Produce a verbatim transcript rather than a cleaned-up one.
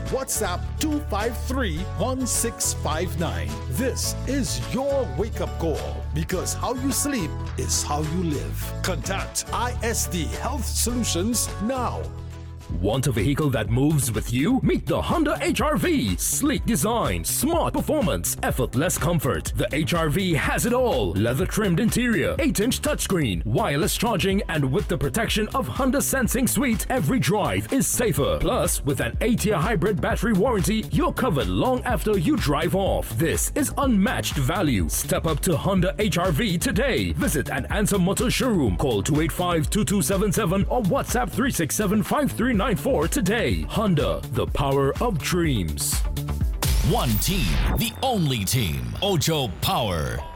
WhatsApp two five three, one six five nine. This is your wake-up call because how you sleep is how you live. Contact I S D Health Solutions now. Want a vehicle that moves with you? Meet the Honda H R V. Sleek design, smart performance, effortless comfort. The H R V has it all. Leather-trimmed interior, eight inch touchscreen, wireless charging, and with the protection of Honda Sensing Suite, every drive is safer. Plus, with an eight-year hybrid battery warranty, you're covered long after you drive off. This is unmatched value. Step up to Honda H R V today. Visit an Answer Motor showroom. Call two eight five, two two seven seven or WhatsApp three six seven, five three nine four today. Honda, the power of dreams. One team, the only team. Ojo Power.